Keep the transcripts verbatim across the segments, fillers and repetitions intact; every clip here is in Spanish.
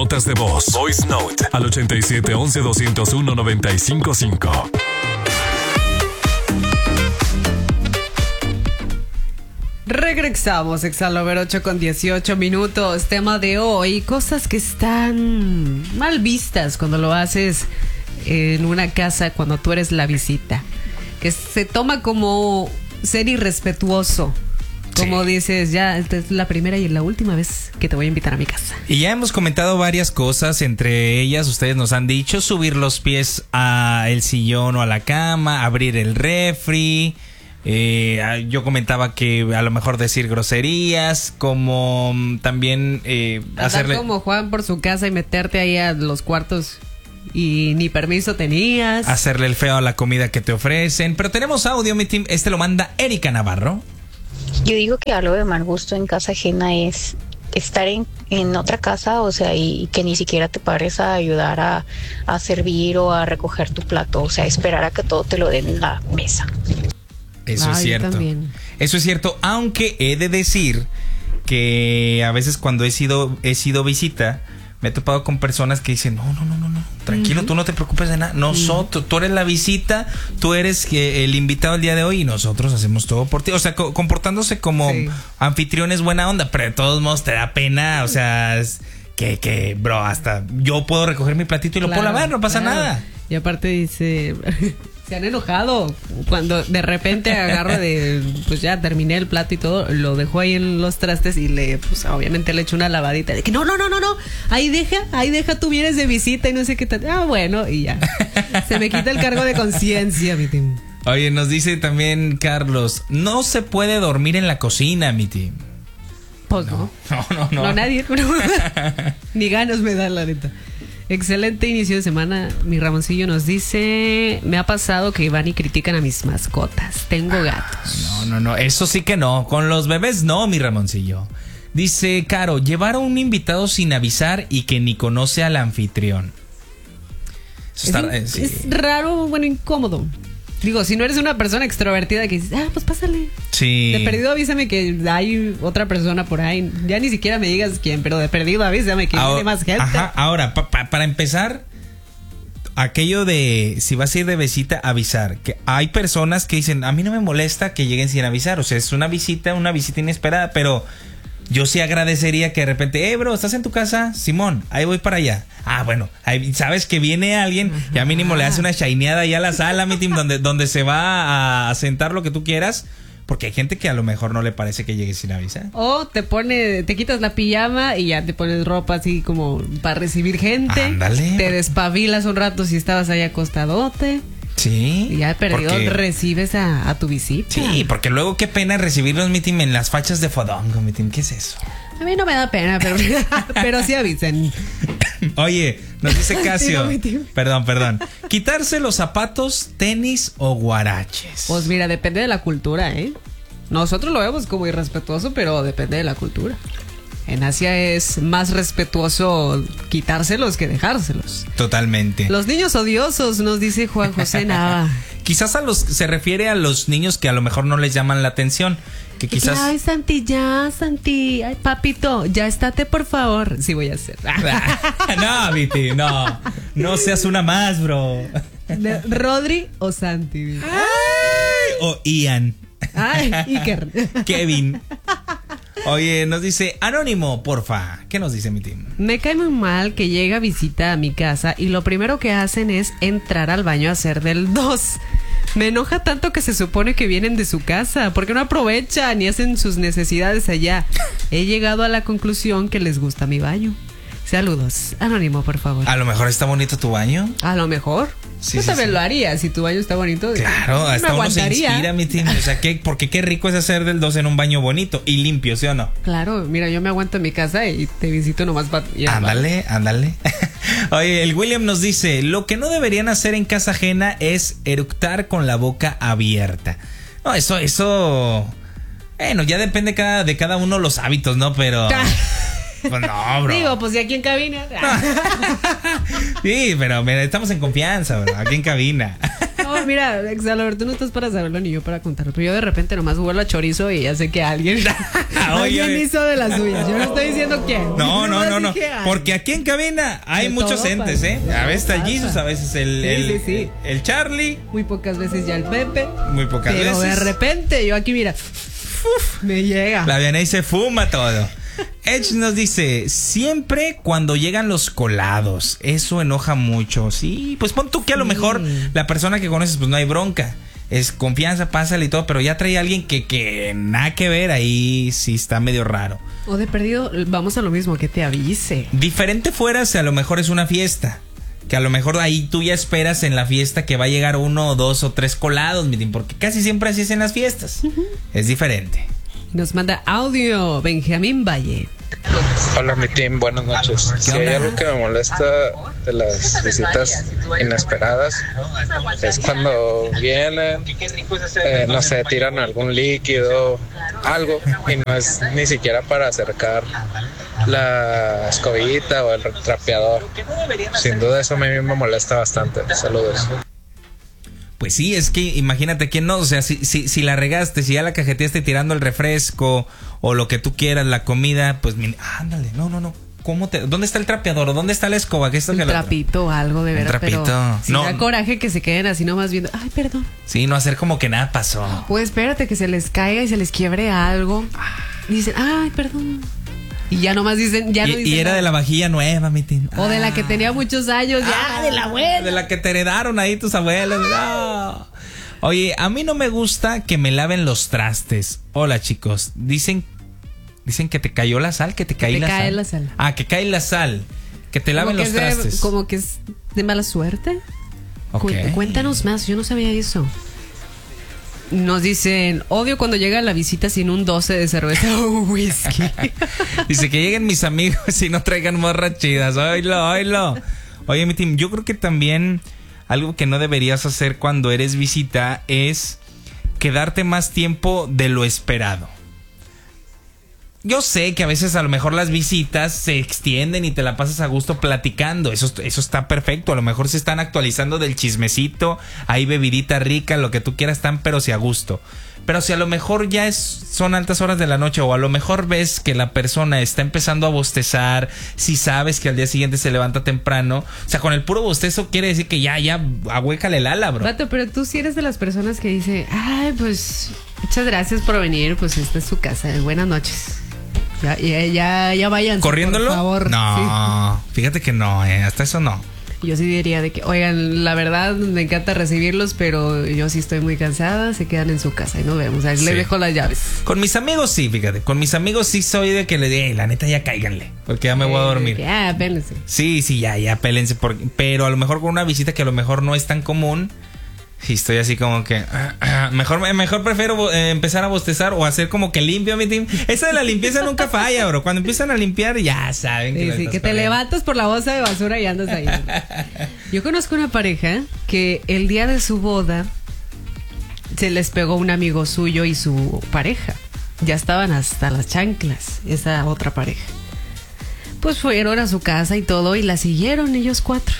notas de voz. Voice Note al ochenta y siete once doscientos uno noventa y cinco cinco. Regresamos, Exalover ocho con dieciocho minutos. Tema de hoy, cosas que están mal vistas cuando lo haces en una casa, cuando tú eres la visita. Que se toma como ser irrespetuoso. Como sí. Dices, ya esta es la primera y la última vez que te voy a invitar a mi casa. Y ya hemos comentado varias cosas, entre ellas ustedes nos han dicho subir los pies al sillón o a la cama, abrir el refri. Eh, yo comentaba que a lo mejor decir groserías, como también eh, Andar hacerle como Juan por su casa y meterte ahí a los cuartos y ni permiso tenías. Hacerle el feo a la comida que te ofrecen. Pero tenemos audio, mi team. Este lo manda Erika Navarro. Yo digo que algo de mal gusto en casa ajena es estar en, en otra casa, o sea, y, y que ni siquiera te pares a ayudar a, a servir o a recoger tu plato, o sea, esperar a que todo te lo den en la mesa. Eso ah, es cierto. También. Eso es cierto, aunque he de decir que a veces cuando he sido he sido visita, me he topado con personas que dicen, no, no, no, no, no, tranquilo, uh-huh. Tú no te preocupes de nada. Nosotros, uh-huh. Tú eres la visita, tú eres el invitado el día de hoy y nosotros hacemos todo por ti. O sea, co- comportándose como sí. Anfitriones buena onda, pero de todos modos te da pena, o sea, es que, que, bro, hasta yo puedo recoger mi platito y lo claro, puedo lavar, no pasa claro. nada. Y aparte dice... Se han enojado cuando de repente agarro de, pues ya terminé el plato y todo, lo dejo ahí en los trastes y le, pues obviamente le echo una lavadita de que no, no, no, no, no, ahí deja, ahí deja, tú vienes de visita y no sé qué tal. Ah, bueno, y ya. Se me quita el cargo de conciencia, mi team. Oye, nos dice también Carlos, no se puede dormir en la cocina, mi team. Pues no. No, no, no. No, no nadie. Ni ganas me da, la neta. Excelente inicio de semana. Mi Ramoncillo nos dice: me ha pasado que van y critican a mis mascotas. Tengo ah, gatos. No, no, no. Eso sí que no. Con los bebés no, mi Ramoncillo. Dice Caro: llevar a un invitado sin avisar y que ni conoce al anfitrión. Eso es, está, eh, sí. es raro, bueno, incómodo. Digo, si no eres una persona extrovertida que dices, ah, pues pásale. Sí. De perdido avísame que hay otra persona por ahí. Ya ni siquiera me digas quién, pero de perdido avísame que ahora, viene más gente. Ajá, ahora, pa, pa, para empezar, aquello de si vas a ir de visita, avisar. Que hay personas que dicen, a mí no me molesta que lleguen sin avisar. O sea, es una visita, una visita inesperada, pero yo sí agradecería que de repente, eh, bro, ¿estás en tu casa? Simón, ahí voy para allá. Ah, bueno, ahí sabes que viene alguien, ajá, ya mínimo le hace una shineada allá a la sala, mi team, donde, donde se va a sentar lo que tú quieras. Porque hay gente que a lo mejor no le parece que llegue sin avisar. O te pone, te quitas la pijama y ya te pones ropa así como para recibir gente. Ándale. Te despabilas un rato si estabas ahí acostadote. Sí. Y ya de perdido porque... recibes a, a tu visita. Sí, porque luego qué pena recibirlos, mi team, en las fachas de fodongo, mi team. ¿Qué es eso? A mí no me da pena, pero, pero sí avisen. Oye, nos dice Casio. Sí, no, perdón, perdón. Quitarse los zapatos, tenis o guaraches. Pues mira, depende de la cultura, ¿eh? Nosotros lo vemos como irrespetuoso, pero depende de la cultura. En Asia es más respetuoso quitárselos que dejárselos. Totalmente. Los niños odiosos, nos dice Juan José Nava. Quizás a los se refiere a los niños que a lo mejor no les llaman la atención. Que quizás... Ay, Santi, ya, Santi. Ay, papito, ya estate, por favor. Sí, voy a hacer. No, Viti, no. No seas una más, bro. De Rodri o Santi. Ay, o Ian. Ay, Iker. Kevin. Oye, nos dice Anónimo, porfa. ¿Qué nos dice mi team? Me cae muy mal que llega visita a mi casa y lo primero que hacen es entrar al baño a hacer del dos. Me enoja tanto que se supone que vienen de su casa. ¿Por qué no aprovechan y hacen sus necesidades allá? He llegado a la conclusión que les gusta mi baño. Saludos. Anónimo, por favor. A lo mejor está bonito tu baño. A lo mejor. Sí, Yo sí, también sí. lo haría si tu baño está bonito. Claro, me hasta uno se aguantaría. inspira, mi team. O sea, ¿qué, porque qué rico es hacer del dos en un baño bonito y limpio, ¿sí o no? Claro, mira, yo me aguanto en mi casa y te visito nomás para... Ándale, ándale. Oye, el William nos dice, lo que no deberían hacer en casa ajena es eructar con la boca abierta. No, eso, eso... Bueno, ya depende cada, de cada uno los hábitos, ¿no? Pero... Pues no, bro. Digo, pues de aquí en cabina. Sí, pero mira, estamos en confianza, bro. Aquí en cabina. No, mira, Exalor, tú no estás para saberlo ni yo para contarlo. Pero yo de repente nomás huelo a chorizo y ya sé que alguien, alguien Oye. hizo de las suyas. Yo no estoy diciendo quién. No, no, Nomás no, no. dije, ay. Porque aquí en cabina hay De muchos todo entes, pasa, ¿eh? de A veces está el todo Jesus, pasa. a veces el, Sí, el, sí, sí. el Charlie, Muy pocas veces ya el Pepe. muy pocas Pero veces. de repente yo aquí, mira, me llega. La Vianey se fuma todo. Edge nos dice, siempre cuando llegan los colados, eso enoja mucho. Sí, pues pon tú que a lo Sí. mejor la persona que conoces, pues no hay bronca. Es confianza, pásale y todo, pero ya trae a alguien que, que nada que ver, ahí sí está medio raro. O de perdido, vamos a lo mismo, que te avise. Diferente fuera si a lo mejor es una fiesta. Que a lo mejor ahí tú ya esperas en la fiesta que va a llegar uno o dos o tres colados, miren, porque casi siempre así es en las fiestas. Es diferente. Nos manda audio Benjamín Valle. Hola mi team, buenas noches. Si hay onda? algo que me molesta de las visitas inesperadas es cuando vienen, eh, no sé, tiran algún líquido, algo, y no es ni siquiera para acercar la escobillita o el trapeador. Sin duda eso a mí me molesta bastante. Saludos. Pues sí, es que imagínate quién no, o sea, si, si, si la regaste, si ya la cajeteaste tirando el refresco o lo que tú quieras, la comida, pues min- ándale, no, no, no. ¿Cómo te, ¿Dónde está el trapeador? ¿O ¿Dónde está la escoba? ¿Qué es esto Un que lo otro? trapito o algo de Un veras, pero trapito. sí No. da coraje que se queden así nomás viendo. Ay, perdón. Sí, no hacer como que nada pasó. O espérate que se les caiga y se les quiebre algo. Y dicen, ay, perdón. Y ya nomás dicen, ya no Y, dicen y era nada. de la vajilla nueva, mi tin. O de la Ah. que tenía muchos años, ya, Ah, de la buena. De la que te heredaron ahí tus abuelos. No. Oye, a mí no me gusta que me laven los trastes. Hola, chicos. Dicen dicen que te cayó la sal, que te cae te la, cae sal. la sal. Ah, que cae la sal. Que te laven Como que los es de- trastes. como que es de mala suerte. Ok. Cu- Cuéntanos más, yo no sabía eso. Nos dicen, odio cuando llega la visita sin un doce de cerveza o whisky. Dice que lleguen mis amigos y no traigan morras chidas. Oílo, oílo. Oye, mi team, yo creo que también algo que no deberías hacer cuando eres visita es quedarte más tiempo de lo esperado. Yo sé que a veces a lo mejor las visitas se extienden y te la pasas a gusto platicando. Eso, eso está perfecto. A lo mejor se están actualizando del chismecito. Hay bebidita rica, lo que tú quieras, están, pero si a gusto. Pero si a lo mejor ya es, son altas horas de la noche o a lo mejor ves que la persona está empezando a bostezar, si sabes que al día siguiente se levanta temprano, o sea, con el puro bostezo quiere decir que ya, ya, ahuécale el ala, bro. Vato, pero tú sí eres de las personas que dice, ay, pues, muchas gracias por venir, pues esta es su casa, buenas noches. Ya, ya, ya, ya vayan. ¿Corriéndolo? Por favor. No, fíjate que no, eh, hasta eso no. Sí. Yo sí diría de que, oigan, la verdad me encanta recibirlos, pero yo sí estoy muy cansada, se quedan en su casa y nos vemos. Ahí Sí. les dejo las llaves. Con mis amigos sí, fíjate, con mis amigos sí soy de que le diga, "Ey, la neta ya cáiganle, porque ya me voy a dormir. Eh, Ya, pélense. Sí, sí, ya, ya, pélense. Por, pero a lo mejor con una visita que a lo mejor no es tan común. Sí, estoy así como que... ah, ah, mejor, mejor prefiero eh, empezar a bostezar o hacer como que limpio, mi team. Esa de la limpieza nunca falla, bro. Cuando empiezan a limpiar, ya saben que... Sí, la sí, estás que te perdiendo. levantas por la bolsa de basura y andas ahí. Yo conozco una pareja que el día de su boda se les pegó un amigo suyo y su pareja. Ya estaban hasta las chanclas, esa otra pareja. Pues fueron a su casa y todo y la siguieron ellos cuatro.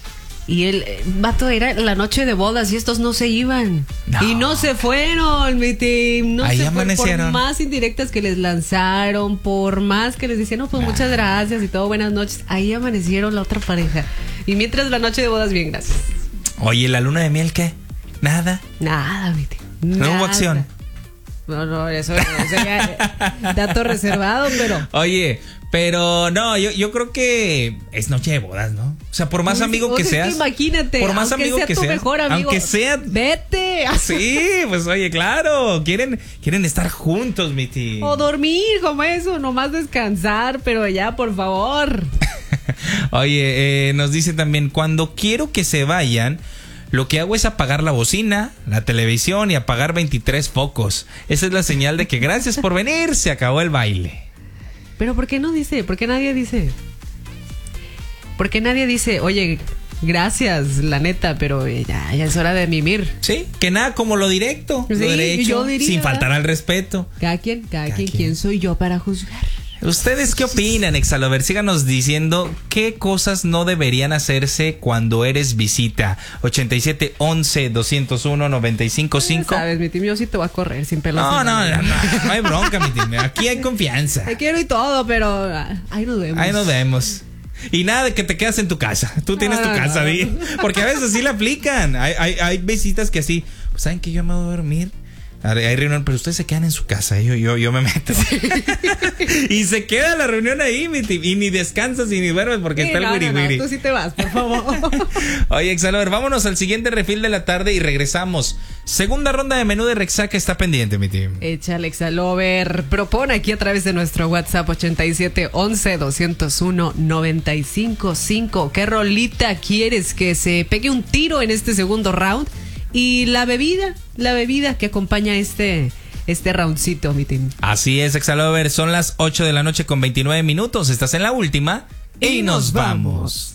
Y el eh, vato era la noche de bodas y estos no se iban. No. Y no se fueron, mi team. No Ahí se fueron. Por amanecieron. más indirectas que les lanzaron, por más que les decían, no, pues muchas gracias y todo, buenas noches. Ahí amanecieron la otra pareja. Y mientras la noche de bodas, bien, gracias. Oye, ¿la luna de miel qué? Nada. Nada, mi team. No hubo nada. acción. No, no, eso, eso ya eh, dato reservado, pero... Oye, pero no, yo, yo creo que es noche de bodas, ¿no? O sea, por más Pues, amigo pues que es seas. imagínate, por más aunque amigo sea que tu seas, mejor amigo, aunque sea. vete. Sí, pues oye, claro. Quieren, quieren estar juntos, mi tío. O dormir, como eso, nomás descansar, pero ya, por favor. Oye, eh, nos dice también, cuando quiero que se vayan, lo que hago es apagar la bocina, la televisión y apagar veintitrés focos. Esa es la señal de que gracias por venir, se acabó el baile. Pero ¿por qué no dice? ¿Por qué nadie dice? ¿Por qué nadie dice, oye, gracias, la neta, pero ya, ya es hora de mimir? Sí, que nada como lo directo, Sí, lo derecho, yo diría, sin ¿verdad? faltar al respeto. Cada quien, cada, Cada quien, quien. ¿quién soy yo para juzgar? ¿Ustedes qué opinan, Exalover? Síganos diciendo qué cosas no deberían hacerse cuando eres visita. ochenta y siete, once, doscientos uno, noventa y cinco, cinco. Sabes, mi team, yo sí te voy a correr sin pelos. No, no, no, no, no hay bronca, mi team. Aquí hay confianza. Te quiero y todo, pero ahí nos vemos. Ahí nos vemos. Y nada de que te quedas en tu casa. Tú tienes no, tu casa, no. Di. Porque a veces sí la aplican. Hay, hay, hay visitas que así, pues, ¿saben que yo me voy a dormir? Hay reunión, pero ustedes se quedan en su casa, yo, yo, yo me meto. Sí. Y se queda la reunión ahí, mi tío, y ni descansas y ni duermes porque sí, está el no, wiri no, wiri. no, tú sí te vas, por favor. Oye, Exalover, vámonos al siguiente refil de la tarde y regresamos. Segunda ronda de menú de Rexaca está pendiente, mi tío. Échale, Exalover. Propone aquí a través de nuestro WhatsApp ochenta y siete, once, doscientos uno, noventa y cinco, cinco. ¿Qué rolita quieres que se pegue un tiro en este segundo round? Y la bebida, la bebida que acompaña este, este roundcito, mi team. Así es, Exalover. Son las ocho de la noche con veintinueve minutos. Estás en la última y, y nos, nos vamos.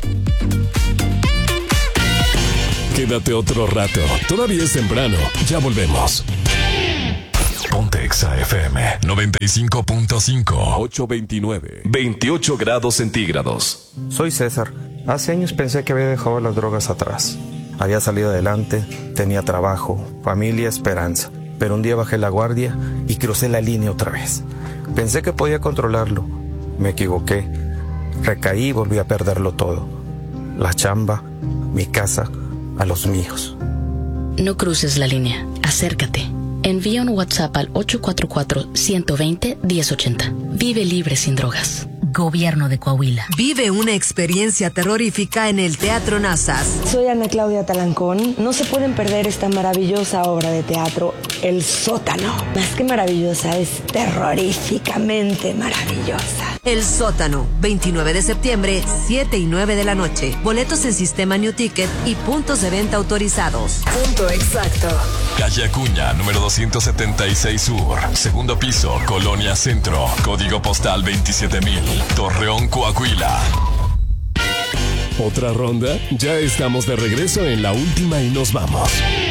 Quédate otro rato. Todavía es temprano. Ya volvemos. Ponte Exa F M noventa y cinco punto cinco. ocho veintinueve. veintiocho grados centígrados. Soy César. Hace años pensé que había dejado las drogas atrás. Había salido adelante, tenía trabajo, familia, esperanza. Pero un día bajé la guardia y crucé la línea otra vez. Pensé que podía controlarlo. Me equivoqué. Recaí y volví a perderlo todo. La chamba, mi casa, a los míos. No cruces la línea. Acércate. Envía un WhatsApp al ocho cuatro cuatro, uno dos cero, uno cero ocho cero. Vive libre sin drogas. Gobierno de Coahuila. Vive una experiencia terrorífica en el Teatro Nazas. Soy Ana Claudia Talancón. No se pueden perder esta maravillosa obra de teatro, El Sótano. Más que maravillosa, es terroríficamente maravillosa. El Sótano, veintinueve de septiembre, siete y nueve de la noche. Boletos en sistema New Ticket y puntos de venta autorizados. Punto exacto. Calle Acuña, número doscientos setenta y seis Sur. Segundo piso, Colonia Centro. Código postal veintisiete mil. Torreón, Coahuila. ¿Otra ronda? Ya estamos de regreso en la última y nos vamos.